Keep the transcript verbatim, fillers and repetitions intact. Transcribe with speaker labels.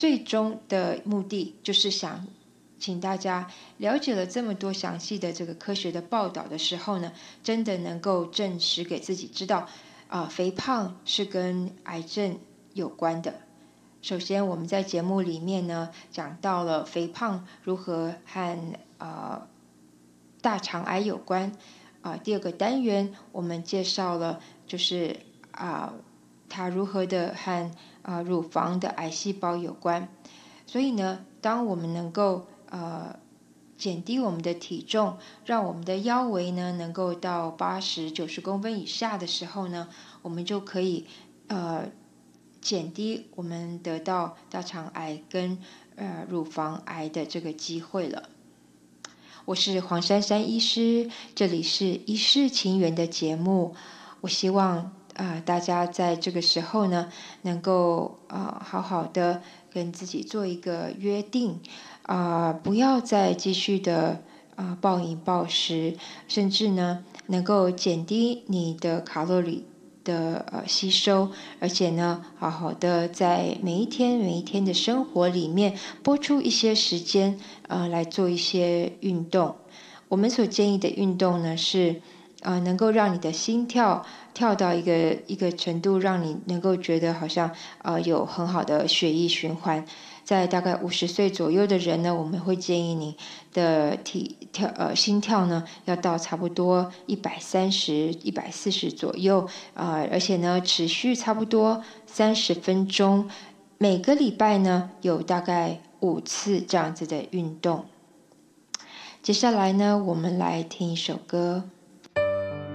Speaker 1: 最终的目的就是想请大家了解了这么多详细的这个科学的报道的时候呢，真的能够证实给自己知道，啊、肥胖是跟癌症有关的。首先，我们在节目里面呢讲到了肥胖如何和呃大肠癌有关。啊、第二个单元我们介绍了就是啊、它如何的和啊、乳房的癌细胞有关。所以呢，当我们能够呃减低我们的体重，让我们的腰围呢能够到八十九十公分以下的时候呢，我们就可以呃减低我们得到大肠癌跟呃乳房癌的这个机会了。我是黄珊珊医师，这里是医事情缘的节目。我希望啊、呃大家在这个时候呢，能够啊、呃好好的跟自己做一个约定，啊、呃不要再继续的啊、呃暴饮暴食，甚至呢能够减低你的卡路里的呃吸收，而且呢，好好的在每一天每一天的生活里面拨出一些时间，呃，来做一些运动。我们所建议的运动呢是，呃，能够让你的心跳跳到一个一个程度，让你能够觉得好像呃有很好的血液循环。在大概五十岁左右的人呢，我们会建议你的体跳呃心跳呢要到差不多一百三十、一百四十左右，啊、呃，而且呢持续差不多三十分钟，每个礼拜呢有大概五次这样子的运动。接下来呢，我们来听一首歌。